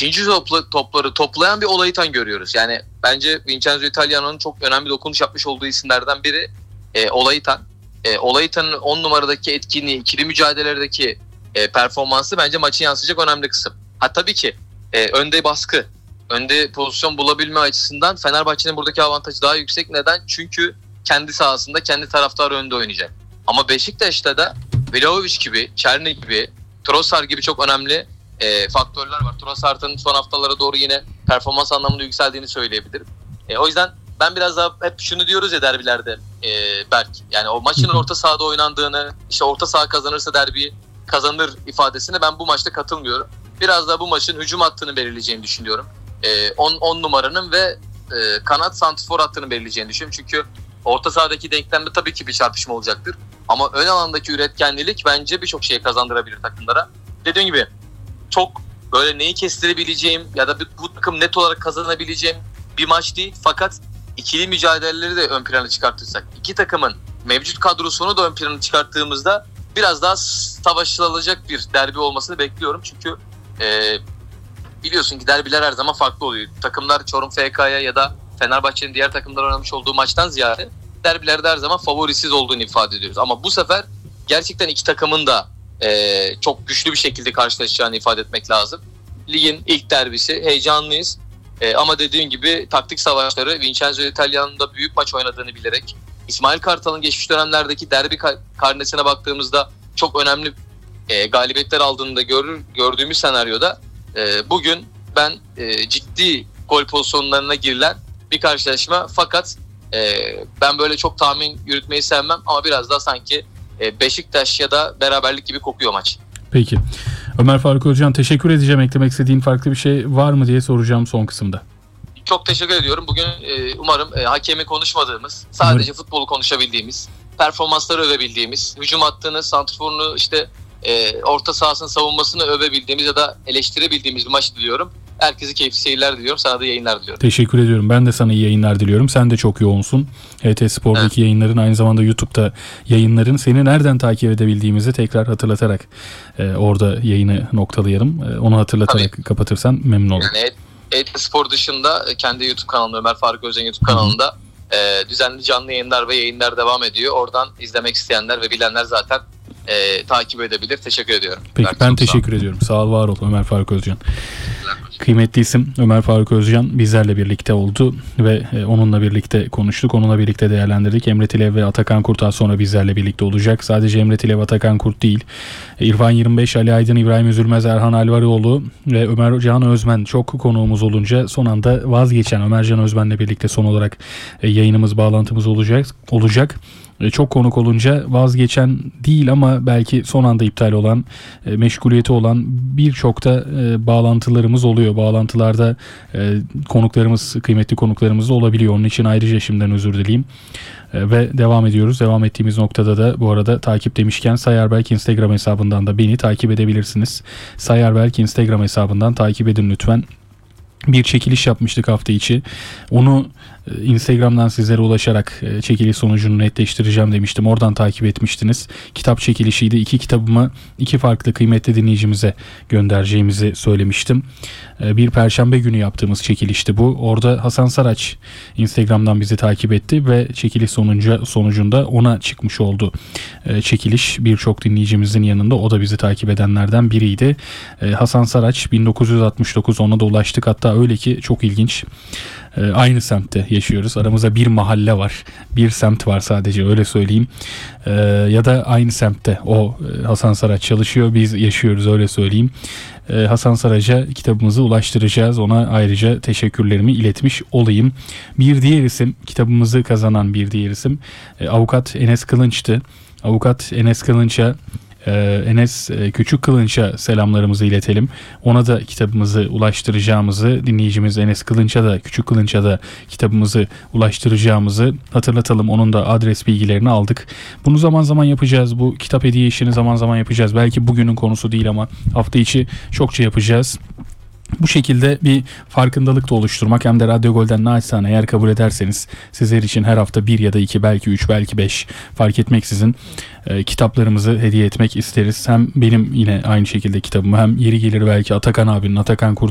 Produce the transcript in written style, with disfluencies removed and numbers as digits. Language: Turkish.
ikinci topları toplayan bir Olaitan görüyoruz. Yani bence Vincenzo Italiano'nun çok önemli dokunuş yapmış olduğu isimlerden biri Olaitan. Olaitan'ın 10 numaradaki etkinliği, ikili mücadelelerdeki performansı bence maçı yansıyacak önemli kısım. Ha tabii ki önde baskı, önde pozisyon bulabilme açısından Fenerbahçe'nin buradaki avantajı daha yüksek. Neden? Çünkü kendi sahasında kendi taraftarı önde oynayacak. Ama Beşiktaş'ta da Vlahovic gibi, Çerni gibi, Trossard gibi çok önemli faktörler var. Trossard'ın son haftalara doğru yine performans anlamında yükseldiğini söyleyebilirim. O yüzden ben biraz daha hep şunu diyoruz ya derbilerde Berk. Yani o maçın orta sahada oynandığını, işte orta saha kazanırsa derbiyi kazanır ifadesine ben bu maçta katılmıyorum. Biraz daha bu maçın hücum hattını belirleyeceğini düşünüyorum. 10 numaranın ve kanat santrfor hattını belirleyeceğini düşünüyorum. Çünkü orta sahadaki denklemde tabii ki bir çarpışma olacaktır. Ama ön alandaki üretkenlilik bence birçok şey kazandırabilir takımlara. Dediğim gibi çok böyle neyi kestirebileceğim ya da bu takım net olarak kazanabileceğim bir maç değil. Fakat ikili mücadeleleri de ön plana çıkartırsak, iki takımın mevcut kadrosunu da ön plana çıkarttığımızda biraz daha savaşılacak bir derbi olmasını bekliyorum. Çünkü biliyorsun ki derbiler her zaman farklı oluyor. Takımlar Çorum FK'ya ya da Fenerbahçe'nin diğer takımlar oynamış olduğu maçtan ziyade derbilerde her zaman favorisiz olduğunu ifade ediyoruz. Ama bu sefer gerçekten iki takımın da çok güçlü bir şekilde karşılaşacağını ifade etmek lazım. Ligin ilk derbisi, heyecanlıyız. Ama dediğim gibi taktik savaşları, Vincenzo Italiano'nun da büyük maç oynadığını bilerek, İsmail Kartal'ın geçmiş dönemlerdeki derbi karnesine baktığımızda çok önemli galibiyetler aldığını da gördüğümüz senaryoda bugün ben ciddi gol pozisyonlarına girilen bir karşılaşma. Fakat ben böyle çok tahmin yürütmeyi sevmem ama biraz daha sanki Beşiktaş ya da beraberlik gibi kokuyor maç. Peki. Ömer Faruk Özcan, teşekkür edeceğim. Eklemek istediğin farklı bir şey var mı diye soracağım son kısımda. Çok teşekkür ediyorum. Bugün umarım hakemi konuşmadığımız, sadece futbolu konuşabildiğimiz, performansları övebildiğimiz, hücum hattını, santrforunu, işte orta sahasının savunmasını övebildiğimiz ya da eleştirebildiğimiz bir maç diliyorum. Herkese keyifli seyirler diliyorum. Sana da yayınlar diliyorum. Teşekkür ediyorum. Ben de sana iyi yayınlar diliyorum. Sen de çok yoğunsun. HT Spor'daki yayınların, aynı zamanda YouTube'da yayınların. Seni nereden takip edebildiğimizi tekrar hatırlatarak orada yayını noktalayalım. Onu hatırlatarak kapatırsan memnun olurum. Yani HT Spor dışında kendi YouTube kanalım, Ömer Faruk Özcan YouTube kanalında düzenli canlı yayınlar ve yayınlar devam ediyor. Oradan izlemek isteyenler ve bilenler zaten takip edebilir. Teşekkür ediyorum. Peki, ben teşekkür ediyorum. Sağ ol, var ol Ömer Faruk Özcan. Kıymetli isim Ömer Faruk Özcan bizlerle birlikte oldu ve onunla birlikte konuştuk. Onunla birlikte değerlendirdik. Emre Tilev ve Atakan Kurt az sonra bizlerle birlikte olacak. Sadece Emre Tilev, Atakan Kurt değil. İrfan 25, Ali Aydın, İbrahim Üzülmez, Erhan Alvarioğlu ve Ömer Can Özmen çok konuğumuz olunca son anda vazgeçen Ömer Can Özmen'le birlikte son olarak yayınımız, bağlantımız olacak. Çok konuk olunca vazgeçen değil ama belki son anda iptal olan, meşguliyeti olan birçok da bağlantılarımız oluyor. Bağlantılarda konuklarımız, kıymetli konuklarımız da olabiliyor. Onun için ayrıca şimdiden özür dileyeyim. Ve devam ediyoruz. Devam ettiğimiz noktada da bu arada takip demişken Sayarberk Instagram hesabından da beni takip edebilirsiniz. Sayarberk Instagram hesabından takip edin lütfen. Bir çekiliş yapmıştık hafta içi. Onu Instagram'dan sizlere ulaşarak çekiliş sonucunu netleştireceğim demiştim. Oradan takip etmiştiniz. Kitap çekilişiydi. 2 kitabımı 2 farklı kıymetli dinleyicimize göndereceğimizi söylemiştim. Bir perşembe günü yaptığımız çekilişti bu. Orada Hasan Saraç Instagram'dan bizi takip etti ve çekiliş sonucunda ona çıkmış oldu çekiliş. Birçok dinleyicimizin yanında o da bizi takip edenlerden biriydi. Hasan Saraç 1969, ona da ulaştık. Hatta öyle ki çok ilginç. Aynı semtte yaşıyoruz. Aramızda bir mahalle var. Bir semt var sadece, öyle söyleyeyim. Ya da aynı semtte o Hasan Saraç çalışıyor. Biz yaşıyoruz, öyle söyleyeyim. Hasan Saraç'a kitabımızı ulaştıracağız. Ona ayrıca teşekkürlerimi iletmiş olayım. Bir diğer isim, kitabımızı kazanan bir diğer isim Avukat Enes Kılınç'tı. Avukat Enes Kılınç'a, Enes Küçük Kılınç'a selamlarımızı iletelim. Ona da kitabımızı ulaştıracağımızı, dinleyicimiz Enes Kılınç'a da, Küçük Kılınç'a da kitabımızı ulaştıracağımızı hatırlatalım. Onun da adres bilgilerini aldık. Bunu zaman zaman yapacağız. Bu kitap hediye işini zaman zaman yapacağız. Belki bugünün konusu değil ama hafta içi çokça yapacağız. Bu şekilde bir farkındalık da oluşturmak, hem de Radyo Gol'den naçizane eğer kabul ederseniz sizler için her hafta 1 ya da 2, belki 3, belki 5 fark etmeksizin kitaplarımızı hediye etmek isteriz. Hem benim yine aynı şekilde kitabımı, hem yeri gelir belki Atakan abinin, Atakan Kurt